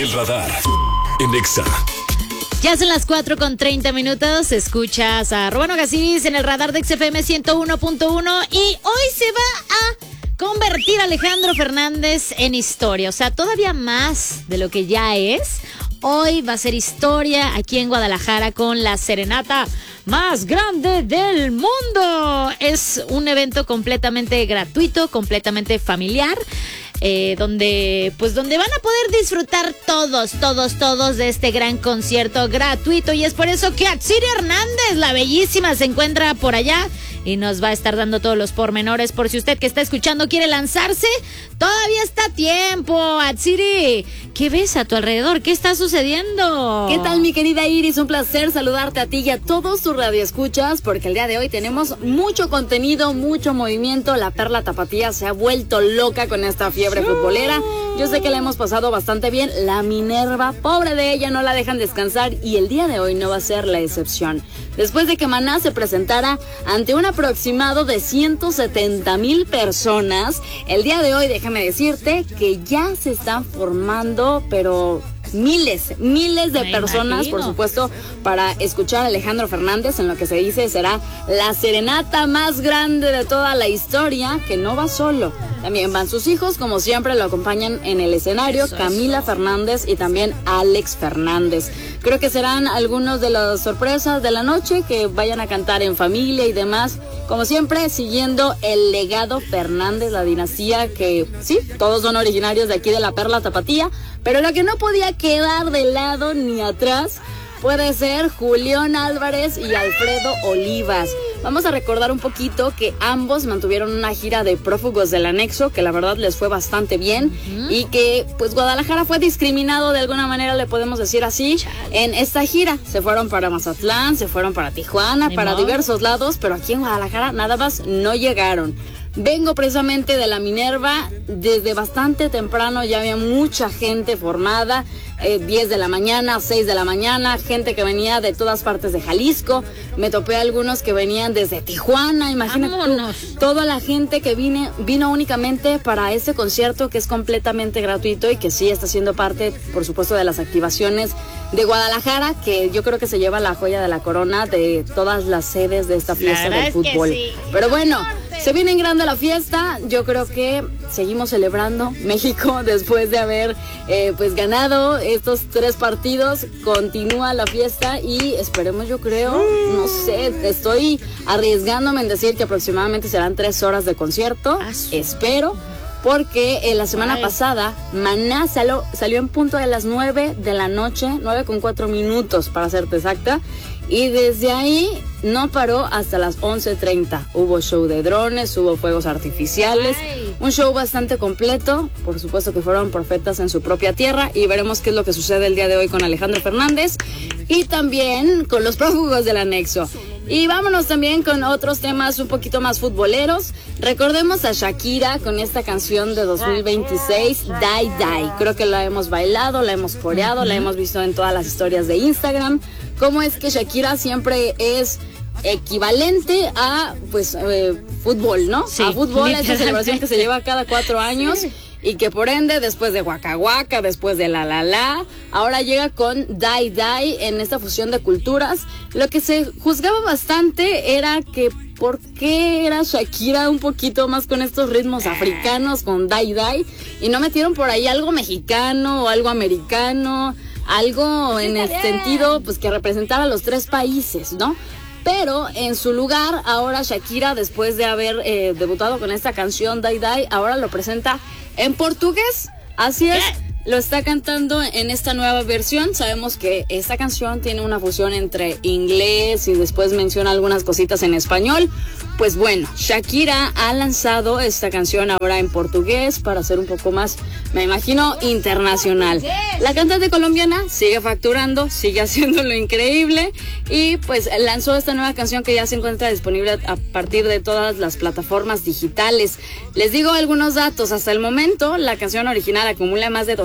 El Radar en Exa. Ya son las 4:30. Escuchas a Ruano Gasiris en el Radar de XFM 101.1 y hoy se va a convertir Alejandro Fernández en historia. O sea, todavía más de lo que ya es. Hoy va a ser historia aquí en Guadalajara con la serenata más grande del mundo. Es un evento completamente gratuito, completamente familiar. Donde van a poder disfrutar todos de este gran concierto gratuito. Y es por eso que Atsiri Hernández, la bellísima, se encuentra por allá y nos va a estar dando todos los pormenores. Por si usted que está escuchando quiere lanzarse, todavía está a tiempo. Atsiri, ¿qué ves a tu alrededor? ¿Qué está sucediendo? ¿Qué tal, mi querida Iris? Un placer saludarte a ti y a todos tus radioescuchas, porque el día de hoy tenemos mucho contenido, mucho movimiento. La Perla Tapatía se ha vuelto loca con esta fiebre futbolera. Yo sé que la hemos pasado bastante bien. La Minerva, pobre de ella, no la dejan descansar y el día de hoy no va a ser la excepción. Después de que Maná se presentara ante un aproximado de 170,000 personas, el día de hoy déjame decirte que ya se están formando, pero miles de personas, por supuesto, para escuchar a Alejandro Fernández en lo que se dice será la serenata más grande de toda la historia, que no va solo. También van sus hijos, como siempre lo acompañan en el escenario, Camila Fernández y también Alex Fernández. Creo que serán algunos de las sorpresas de la noche, que vayan a cantar en familia y demás. Como siempre, siguiendo el legado Fernández, la dinastía que, sí, todos son originarios de aquí de la Perla Tapatía, pero lo que no podía quedar de lado ni atrás puede ser Julián Álvarez y Alfredo Olivas. Vamos a recordar un poquito que ambos mantuvieron una gira de prófugos del anexo, que la verdad les fue bastante bien, y que pues Guadalajara fue discriminado de alguna manera, le podemos decir así, en esta gira. Se fueron para Mazatlán, se fueron para Tijuana, para diversos lados, pero aquí en Guadalajara nada más no llegaron. Vengo precisamente de la Minerva, desde bastante temprano ya había mucha gente formada, 10 de la mañana, 6 de la mañana, gente que venía de todas partes de Jalisco, me topé algunos que venían desde Tijuana, imagínate tú, toda la gente que vino únicamente para este concierto que es completamente gratuito y que sí está siendo parte, por supuesto, de las activaciones de Guadalajara, que yo creo que se lleva la joya de la corona de todas las sedes de esta fiesta del fútbol. Sí. Pero bueno, se viene en grande la fiesta. Yo creo que seguimos celebrando México después de haber pues ganado estos 3 partidos. Continúa la fiesta y esperemos, yo creo, no sé, estoy arriesgándome en decir que aproximadamente serán 3 horas de concierto. Espero, porque la semana pasada Maná salió en punto de las 9 de la noche, 9:04 para serte exacta, y desde ahí no paró hasta las 11:30. Hubo show de drones, hubo fuegos artificiales, un show bastante completo. Por supuesto que fueron profetas en su propia tierra y veremos qué es lo que sucede el día de hoy con Alejandro Fernández y también con los prófugos del anexo. Y vámonos también con otros temas un poquito más futboleros. Recordemos a Shakira con esta canción de 2026, Die Die. Creo que la hemos bailado, la hemos coreado, la hemos visto en todas las historias de Instagram. Cómo es que Shakira siempre es equivalente a pues fútbol, ¿no? Sí, a fútbol, esa celebración que se lleva cada 4 años. Sí. Y que por ende, después de Waka Waka, después de La La La, ahora llega con Die Die en esta fusión de culturas. Lo que se juzgaba bastante era que por qué era Shakira un poquito más con estos ritmos africanos, con Die Die, y no metieron por ahí algo mexicano o algo americano, algo en el sentido pues que representara a los 3 países, ¿no? Pero en su lugar, ahora Shakira, después de haber debutado con esta canción Die Die, ahora lo presenta en portugués. Así es, lo está cantando en esta nueva versión. Sabemos que esta canción tiene una fusión entre inglés y después menciona algunas cositas en español. Pues bueno, Shakira ha lanzado esta canción ahora en portugués para hacer un poco más, me imagino, internacional. La cantante colombiana sigue facturando, sigue haciéndolo increíble y pues lanzó esta nueva canción que ya se encuentra disponible a partir de todas las plataformas digitales. Les digo algunos datos. Hasta el momento, la canción original acumula más de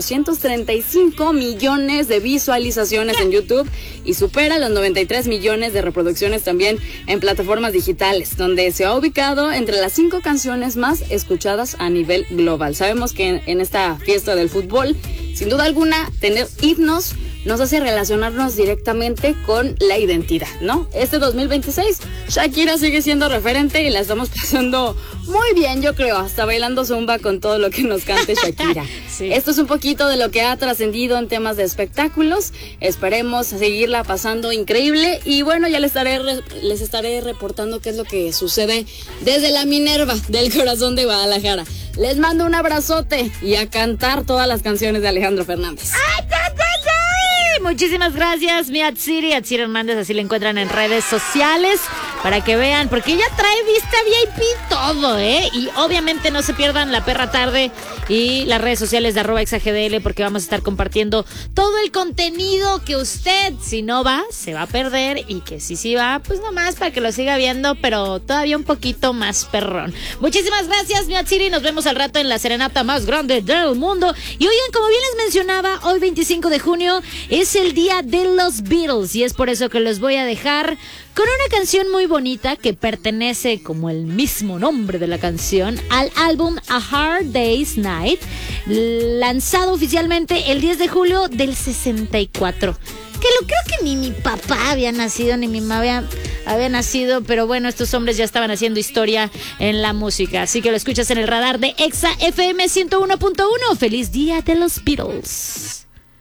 235 millones de visualizaciones en YouTube y supera los 93 millones de reproducciones también en plataformas digitales, donde se ha ubicado entre las 5 canciones más escuchadas a nivel global. Sabemos que en esta fiesta del fútbol sin duda alguna, tener himnos nos hace relacionarnos directamente con la identidad, ¿no? Este 2026, Shakira sigue siendo referente y la estamos pasando muy bien, yo creo, hasta bailando zumba con todo lo que nos cante Shakira. Sí. Esto es un poquito de lo que ha trascendido en temas de espectáculos. Esperemos seguirla pasando increíble y bueno, ya les estaré reportando qué es lo que sucede desde la Minerva del corazón de Guadalajara. Les mando un abrazote y a cantar todas las canciones de Alejandro Fernández. Muchísimas gracias, mi Atsiri Hernández, así la encuentran en redes sociales para que vean, porque ella trae vista VIP todo, y obviamente no se pierdan la perra tarde y las redes sociales de @exagdl, porque vamos a estar compartiendo todo el contenido que usted, si no va, se va a perder, y que si va, pues nomás para que lo siga viendo, pero todavía un poquito más perrón. Muchísimas gracias, mi Atsiri, nos vemos al rato en la serenata más grande del mundo. Y oigan, como bien les mencionaba, hoy 25 de junio es el día de los Beatles, y es por eso que los voy a dejar con una canción muy bonita que pertenece, como el mismo nombre de la canción, al álbum A Hard Day's Night, lanzado oficialmente el 10 de julio del 64. Que lo creo que ni mi papá había nacido, ni mi mamá había nacido, pero bueno, estos hombres ya estaban haciendo historia en la música. Así que lo escuchas en el radar de Exa FM 101.1. ¡Feliz día de los Beatles!